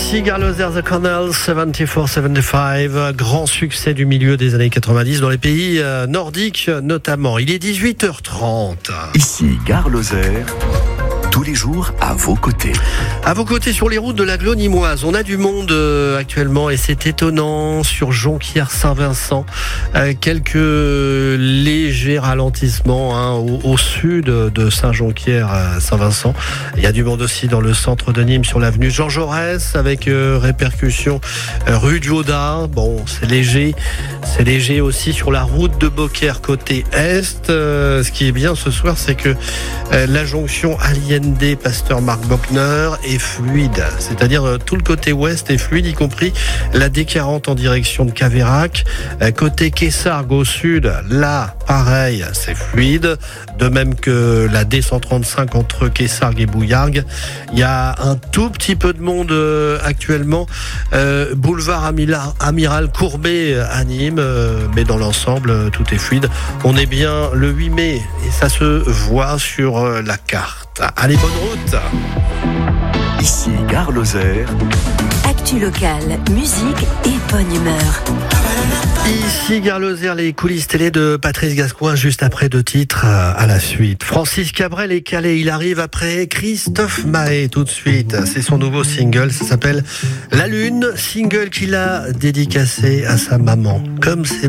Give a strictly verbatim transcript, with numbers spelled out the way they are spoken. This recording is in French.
Ici Gare Lozère, The Connells, soixante-quatre soixante-quinze, grand succès du milieu des années quatre-vingt-dix dans les pays nordiques notamment. Il est dix-huit heures trente. Ici Gare Lozère, tous les jours à vos côtés. À vos côtés sur les routes de la Glonimoise, on a du monde euh, actuellement et c'est étonnant. Sur Jonquière-Saint-Vincent, euh, quelques légers ralentissements hein, au, au sud de Saint-Jonquière-Saint-Vincent. Il y a du monde aussi dans le centre de Nîmes sur l'avenue Jean Jaurès avec euh, répercussion euh, rue du Haut-Dard. Bon, c'est léger. C'est léger aussi sur la route de Beaucaire côté est. Euh, ce qui est bien ce soir, c'est que euh, la jonction Aliénde Pasteur Marc Bockner est fluide, c'est-à-dire euh, tout le côté ouest est fluide, y compris la D quarante en direction de Caveyrac. Euh, côté Quessargues au sud, là, pareil, c'est fluide. De même que la D cent trente-cinq entre Quessargues et Bouillargues. Il y a un tout petit peu de monde euh, actuellement. Euh, boulevard Amiral, Amiral Courbet à Nîmes, euh, mais dans l'ensemble, euh, tout est fluide. On est bien le huit mai et ça se voit sur euh, la carte. Allez, bonne route. Ici Gare Lozère. Actu locale, musique et bonne humeur. Ici Gare Lozère, les coulisses télé de Patrice Gascoigne, juste après deux titres à la suite. Francis Cabrel est calé, il arrive après Christophe Maé tout de suite. C'est son nouveau single, ça s'appelle La Lune, single qu'il a dédicacé à sa maman. Comme c'est